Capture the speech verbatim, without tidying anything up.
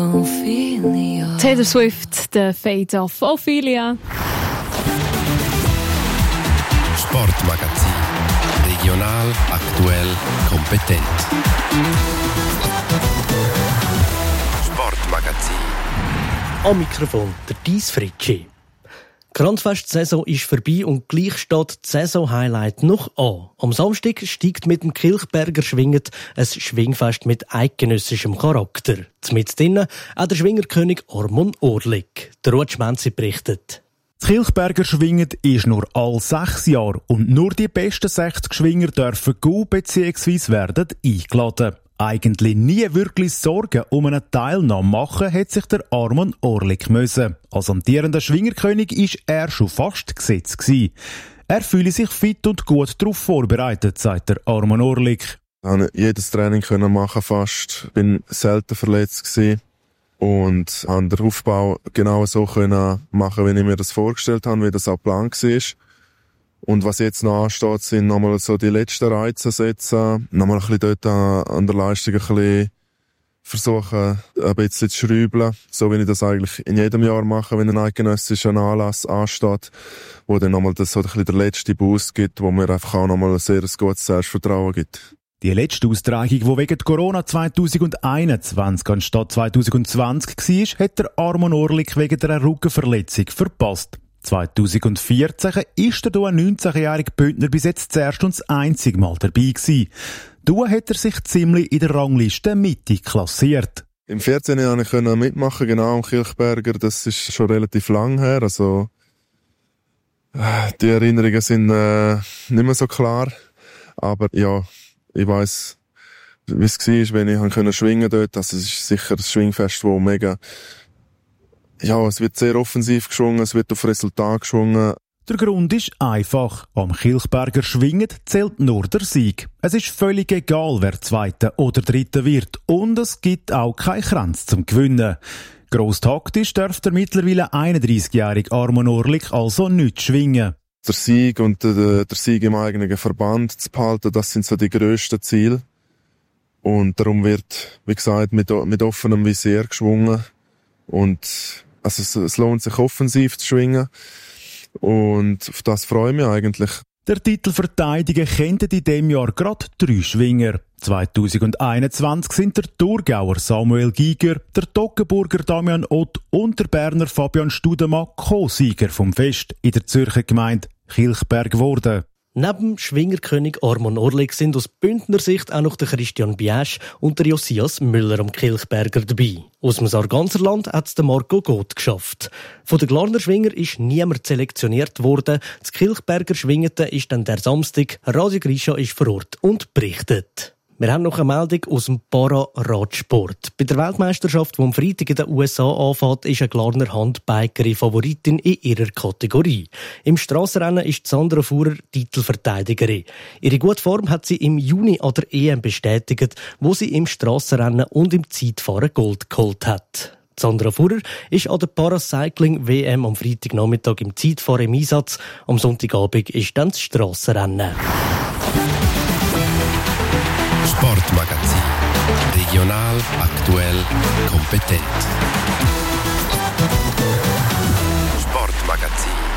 Ophelia. Taylor Swift, der Fade of Ophelia. Sportmagazin. Regional, aktuell, kompetent. Sportmagazin. Am Mikrofon der Dies Fritschi. Die Kranzfest-Saison ist vorbei und gleich steht das Saison-Highlight noch an. Am Samstag steigt mit dem Kilchberger Schwingen ein Schwingfest mit eidgenössischem Charakter. Mit drinnen auch der Schwingerkönig Armon Orlik. Der Ruud Schmenzi berichtet. Das Kilchberger Schwingen ist nur alle sechs Jahre und nur die besten sechzig Schwinger dürfen gehen bzw. werden eingeladen. Eigentlich nie wirklich Sorgen um eine Teilnahme machen, hat sich der Armon Orlik müssen. Als amtierender Schwingerkönig ist er schon fast gesetzt gewesen. Er fühle sich fit und gut darauf vorbereitet, sagt der Armon Orlik. Ich konnte jedes Training machen fast. Bin selten verletzt gewesen und konnte den Aufbau genau so machen, wie ich mir das vorgestellt habe, wie das auch geplant war. Und was jetzt noch ansteht, sind nochmal so die letzten Reize setzen, nochmal ein bisschen dort an der Leistung ein bisschen versuchen, ein bisschen zu schrauben, so wie ich das eigentlich in jedem Jahr mache, wenn ein eidgenössischer Anlass ansteht, wo dann nochmal das so ein bisschen der letzte Boost gibt, wo mir einfach auch nochmal ein sehr gutes Selbstvertrauen gibt. Die letzte Austragung, die wegen Corona zwanzig einundzwanzig anstatt zwanzig zwanzig war, hat der Armon Orlik wegen einer Rückenverletzung verpasst. zwanzig vierzehn ist der neunzehnjährige Bündner bis jetzt zuerst und das einzige Mal dabei gewesen. Da hat er sich ziemlich in der Rangliste Mitte klassiert. Im vierzehn konnte ich mitmachen, genau, am Kilchberger. Das ist schon relativ lang her. Also, die Erinnerungen sind äh, nicht mehr so klar. Aber ja, ich weiss, wie es war, wenn ich dort schwingen konnte. Also, es ist sicher ein Schwingfest, das mega... Ja, es wird sehr offensiv geschwungen, es wird auf Resultat geschwungen. Der Grund ist einfach. Am Kilchberger Schwingen zählt nur der Sieg. Es ist völlig egal, wer Zweiter oder Dritter wird. Und es gibt auch keinen Kranz zum Gewinnen. Gross taktisch darf der mittlerweile einunddreissigjährige Armon Orlik also nicht schwingen. Der Sieg und der, der Sieg im eigenen Verband zu behalten, das sind so die grössten Ziele. Und darum wird, wie gesagt, mit, mit offenem Visier geschwungen. Und also es, es lohnt sich offensiv zu schwingen und auf das freue ich mich eigentlich. Der Titel verteidigen könnten in diesem Jahr gerade drei Schwinger. zwanzig einundzwanzig sind der Thurgauer Samuel Giger, der Toggenburger Damian Ott und der Berner Fabian Studemann Co-Sieger vom Fest in der Zürcher Gemeinde Kilchberg geworden. Neben Schwingerkönig Armon Orlik sind aus Bündner Sicht auch noch der Christian Biasch und der Josias Müller am Kilchberger dabei. Aus dem Sarganserland hat es der Marco Gott geschafft. Von den Glarner Schwinger ist niemand selektioniert worden. Das Kilchberger Schwingete ist dann der Samstag. Radio Grisha ist vor Ort und berichtet. Wir haben noch eine Meldung aus dem Para-Radsport. Bei der Weltmeisterschaft, die am Freitag in den U S A anfängt, ist eine Glarner Handbikerin Favoritin in ihrer Kategorie. Im Strassenrennen ist Sandra Fuhrer Titelverteidigerin. Ihre gute Form hat sie im Juni an der E M bestätigt, wo sie im Strassenrennen und im Zeitfahren Gold geholt hat. Sandra Fuhrer ist an der Paracycling-W M am Freitagnachmittag im Zeitfahren im Einsatz. Am Sonntagabend ist dann das Strassenrennen. Sportmagazin. Regional, aktuell, kompetent. Sportmagazin.